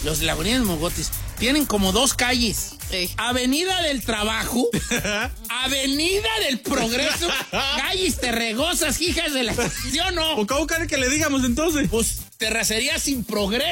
Los de la Avenida de Mogotes tienen como 2 calles. Sí. Avenida del Trabajo, Avenida del Progreso, calles terregosas, hijas de la... ¿Sí o no? ¿O cómo quiere que le digamos entonces? Pues terracería sin progreso.